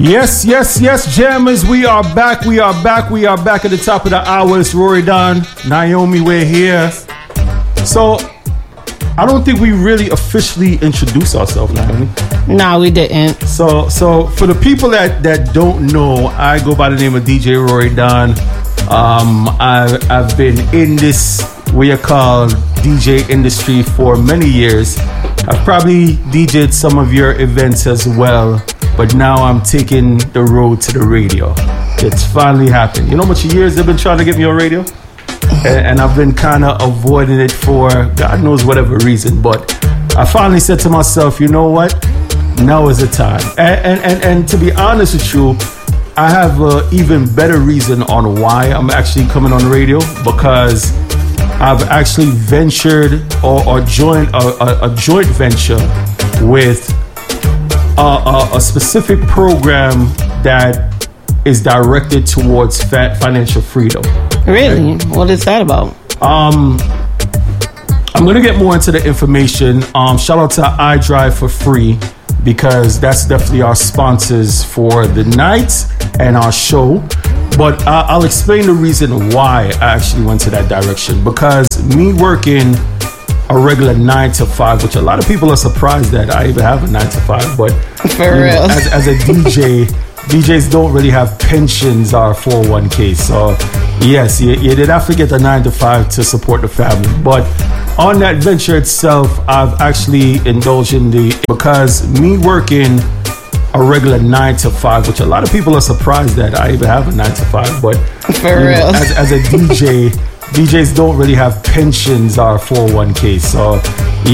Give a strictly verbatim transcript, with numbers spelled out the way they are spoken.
Yes, yes, yes, jammers, we are back, we are back, we are back at the top of the hour. It's Rory Don, Naomi, we're here. So, I don't think we really officially introduced ourselves, Naomi. No, we didn't. So, so for the people that, that don't know, I go by the name of D J Rory Don. Um, I, I've been in this, what you call D J industry for many years. I've probably D J'd some of your events as well. But now I'm taking the road to the radio. It's finally happened. You know how much years they've been trying to get me on radio? And, and I've been kind of avoiding it for God knows whatever reason. But I finally said to myself, you know what? Now is the time. And, and, and, and to be honest with you, I have an even better reason on why I'm actually coming on the radio. Because I've actually ventured or, or joined a, a, a joint venture with Uh, a, a specific program that is directed towards fat financial freedom. Really? Okay. What is that about? Um, I'm going to get more into the information. Um, shout out to iDrive for Free, because that's definitely our sponsors for the night and our show. But uh, I'll explain the reason why I actually went to that direction. Because me working a regular nine to five, which a lot of people are surprised that I even have a nine to five, but for real, know, as, as a D J, D Js don't really have pensions or four oh one k. So yes, you, you did have to get a nine to five to support the family. But on that venture itself, I've actually indulged in the, because me working a regular nine to five, which a lot of people are surprised that I even have a nine to five, but for real, know, as, as a D J, D Js don't really have pensions or four oh one k. So